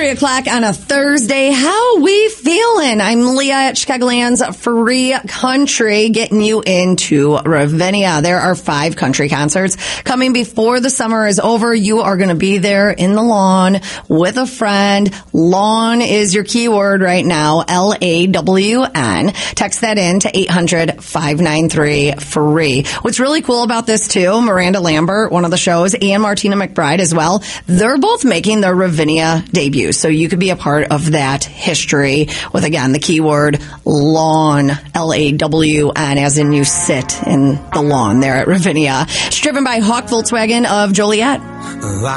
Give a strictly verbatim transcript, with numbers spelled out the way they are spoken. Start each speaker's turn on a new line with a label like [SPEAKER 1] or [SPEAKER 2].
[SPEAKER 1] three o'clock on a Thursday. How we feeling? I'm Leah at Chicagoland's Free Country, getting you into Ravinia. There are five country concerts coming before the summer is over. You are going to be there in the lawn with a friend. Lawn is your keyword right now, L A W N. Text that in to eight hundred, five nine three, free. What's really cool about this, too, Miranda Lambert, one of the shows, and Martina McBride as well, they're both making their Ravinia debuts. So you could be a part of that history with, again, the keyword lawn, L A W N, as in you sit in the lawn there at Ravinia. It's driven by Hawk Volkswagen of Joliet.